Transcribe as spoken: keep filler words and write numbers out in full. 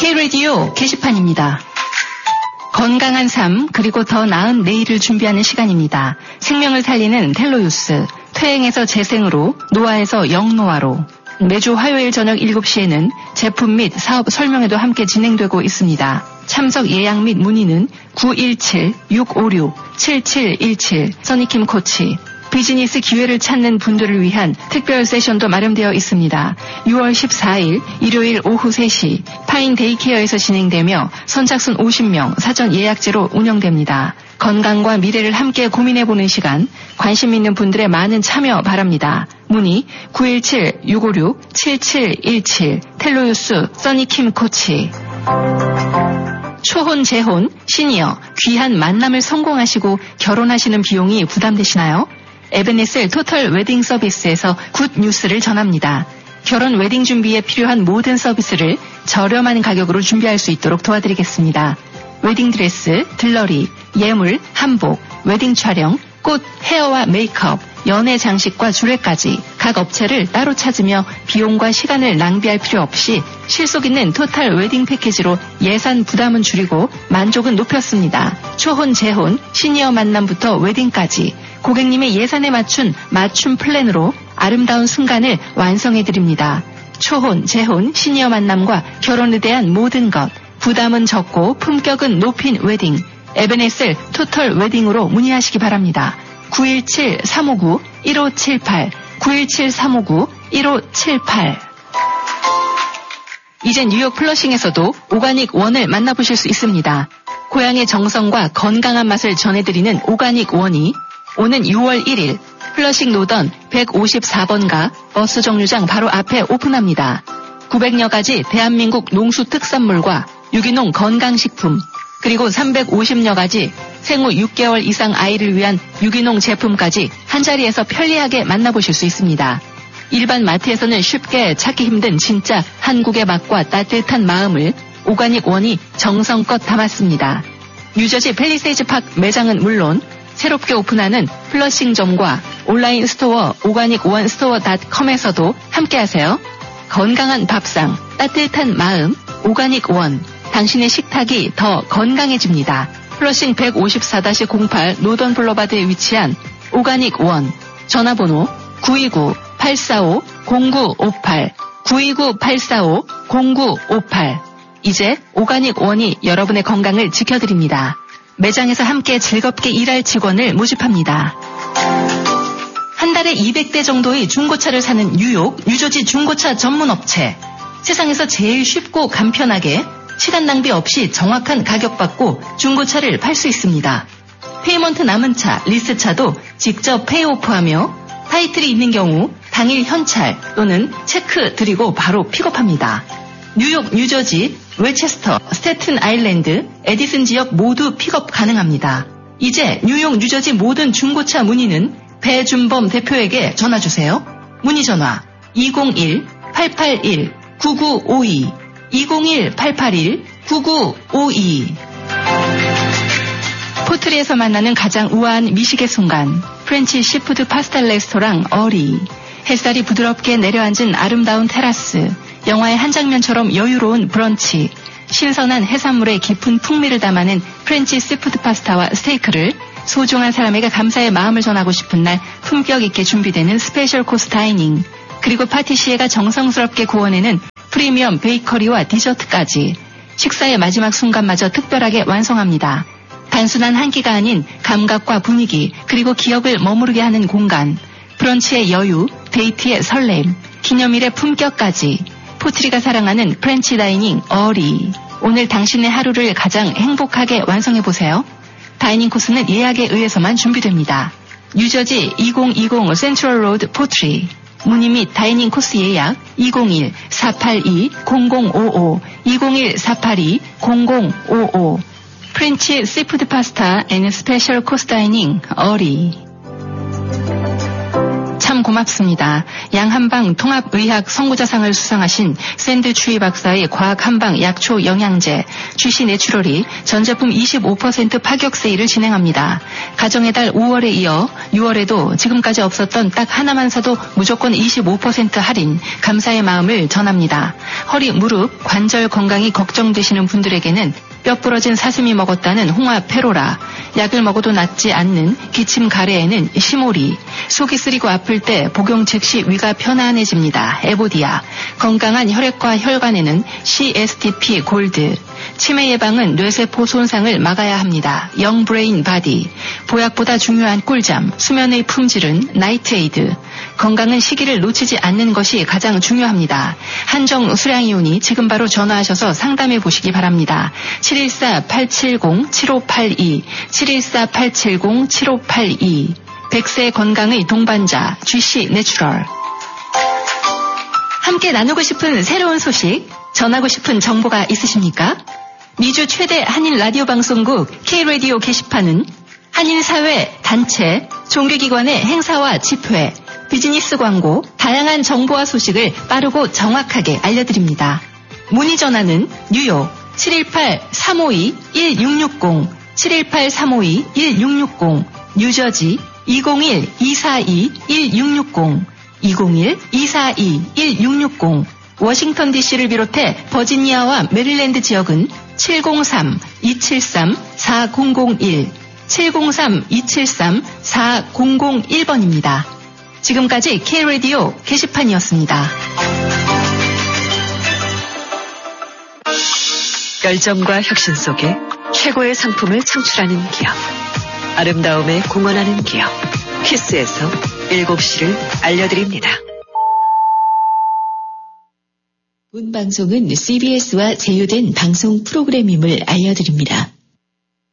K-라디오 게시판입니다. 건강한 삶 그리고 더 나은 내일을 준비하는 시간입니다. 생명을 살리는 텔로유스, 퇴행에서 재생으로, 노화에서 영노화로. 매주 화요일 저녁 일곱 시에는 제품 및 사업 설명회도 함께 진행되고 있습니다. 참석 예약 및 문의는 구일칠 육오육 칠칠일칠 써니킴 코치. 비즈니스 기회를 찾는 분들을 위한 특별 세션도 마련되어 있습니다. 유월 십사일 일요일 오후 세 시 파인 데이케어에서 진행되며 선착순 오십 명 사전 예약제로 운영됩니다. 건강과 미래를 함께 고민해보는 시간, 관심 있는 분들의 많은 참여 바랍니다. 문의 구일칠 육오육 칠칠일칠 텔로유스 써니킴 코치. 초혼, 재혼, 시니어, 귀한 만남을 성공하시고 결혼하시는 비용이 부담되시나요? 에베네셀 토털 웨딩 서비스에서 굿 뉴스를 전합니다. 결혼 웨딩 준비에 필요한 모든 서비스를 저렴한 가격으로 준비할 수 있도록 도와드리겠습니다. 웨딩드레스, 들러리, 예물, 한복, 웨딩 촬영, 꽃, 헤어와 메이크업, 연애 장식과 주례까지 각 업체를 따로 찾으며 비용과 시간을 낭비할 필요 없이 실속 있는 토탈 웨딩 패키지로 예산 부담은 줄이고 만족은 높였습니다. 초혼, 재혼, 시니어 만남부터 웨딩까지 고객님의 예산에 맞춘 맞춤 플랜으로 아름다운 순간을 완성해드립니다. 초혼, 재혼, 시니어 만남과 결혼에 대한 모든 것, 부담은 적고 품격은 높인 웨딩, 에베네셀 토털 웨딩으로 문의하시기 바랍니다. 구일칠 삼오구 일오칠팔 구일칠 삼오구 일오칠팔. 이제 뉴욕 플러싱에서도 오가닉 원을 만나보실 수 있습니다. 고향의 정성과 건강한 맛을 전해드리는 오가닉 원이 오는 유월 일일 플러싱 노던 백오십사 번가 버스 정류장 바로 앞에 오픈합니다. 구백여 가지 대한민국 농수 특산물과 유기농 건강식품, 그리고 삼백오십여 가지 생후 육 개월 이상 아이를 위한 유기농 제품까지 한자리에서 편리하게 만나보실 수 있습니다. 일반 마트에서는 쉽게 찾기 힘든 진짜 한국의 맛과 따뜻한 마음을 오가닉 원이 정성껏 담았습니다. 뉴저지 팰리세이즈 파크 매장은 물론 새롭게 오픈하는 플러싱점과 온라인 스토어 오가닉 원 스토어 닷컴에서도 함께하세요. 건강한 밥상, 따뜻한 마음, 오가닉 원. 당신의 식탁이 더 건강해집니다. 플러싱 백오십사 공팔 노던 블러바드에 위치한 오가닉 원. 전화번호 구이구 팔사오 공구오팔 구이구 팔사오 공구오팔. 이제 오가닉 원이 여러분의 건강을 지켜드립니다. 매장에서 함께 즐겁게 일할 직원을 모집합니다. 한 달에 이백 대 정도의 중고차를 사는 뉴욕, 뉴저지 중고차 전문 업체. 세상에서 제일 쉽고 간편하게 시간 낭비 없이 정확한 가격 받고 중고차를 팔 수 있습니다. 페이먼트 남은 차, 리스차도 직접 페이오프하며 타이틀이 있는 경우 당일 현찰 또는 체크 드리고 바로 픽업합니다. 뉴욕, 뉴저지, 웨체스터, 스태튼 아일랜드, 에디슨 지역 모두 픽업 가능합니다. 이제 뉴욕, 뉴저지 모든 중고차 문의는 배준범 대표에게 전화주세요. 문의 전화 이공일 팔팔일 구구오이 이공일 팔팔일 구구오이. 포트리에서 만나는 가장 우아한 미식의 순간, 프렌치 시푸드 파스타 레스토랑 어리. 햇살이 부드럽게 내려앉은 아름다운 테라스, 영화의 한 장면처럼 여유로운 브런치, 신선한 해산물의 깊은 풍미를 담아낸 프렌치 시푸드 파스타와 스테이크를 소중한 사람에게 감사의 마음을 전하고 싶은 날 품격 있게 준비되는 스페셜 코스 다이닝, 그리고 파티시에가 정성스럽게 구워내는 프리미엄 베이커리와 디저트까지 식사의 마지막 순간마저 특별하게 완성합니다. 단순한 한 끼가 아닌 감각과 분위기 그리고 기억을 머무르게 하는 공간, 브런치의 여유, 데이트의 설렘, 기념일의 품격까지 포트리가 사랑하는 프렌치 다이닝 어리. 오늘 당신의 하루를 가장 행복하게 완성해보세요. 다이닝 코스는 예약에 의해서만 준비됩니다. 뉴저지 이공이공 센트럴 로드 포트리. 문의 및 다이닝 코스 예약 이공일 사팔이 공공오오 이공일 사팔이 공공오오. 프렌치 시푸드 파스타 앤 스페셜 코스 다이닝 어리. 참 고맙습니다. 고맙습니다. 양한방 통합의학 선구자상을 수상하신 샌드 추이 박사의 과학 한방 약초 영양제 쥐씨 내추럴이 전 제품 이십오 퍼센트 파격 세일을 진행합니다. 가정의 달 오월에 이어 유월에도 지금까지 없었던 딱 하나만 사도 무조건 이십오 퍼센트 할인, 감사의 마음을 전합니다. 허리, 무릎, 관절 건강이 걱정되시는 분들에게는 뼈 부러진 사슴이 먹었다는 홍합 페로라, 약을 먹어도 낫지 않는 기침 가래에는 시모리, 속이 쓰리고 아플 때 복용 즉시 위가 편안해집니다. 에보디아, 건강한 혈액과 혈관에는 씨에스티피 골드, 치매 예방은 뇌세포 손상을 막아야 합니다. 영브레인 바디, 보약보다 중요한 꿀잠, 수면의 품질은 나이트에이드, 건강은 시기를 놓치지 않는 것이 가장 중요합니다. 한정 수량이오니 지금 바로 전화하셔서 상담해 보시기 바랍니다. 칠일사 팔칠공 칠오팔이, 칠일사 팔칠공 칠오팔이, 백세 건강의 동반자 쥐씨 내추럴. 함께 나누고 싶은 새로운 소식, 전하고 싶은 정보가 있으십니까? 미주 최대 한일 라디오 방송국 K-라디오 게시판은 한일사회, 단체, 종교기관의 행사와 집회, 비즈니스 광고, 다양한 정보와 소식을 빠르고 정확하게 알려드립니다. 문의 전화는 뉴욕 칠일팔 삼오이 일육육공, 칠일팔 삼오이 일육육공, 뉴저지 이공일 이사이 일육육공, 이공일 이사이 일육육공, 워싱턴 디씨를 비롯해 버지니아와 메릴랜드 지역은 칠공삼 이칠삼 사공공일, 칠공삼 이칠삼 사공공일 번입니다. 지금까지 K-라디오 게시판이었습니다. 열정과 혁신 속에 최고의 상품을 창출하는 기업. 아름다움에 공헌하는 기업. 키스에서 일곱 시를 알려드립니다. 본 방송은 씨비에스와 제휴된 방송 프로그램임을 알려드립니다.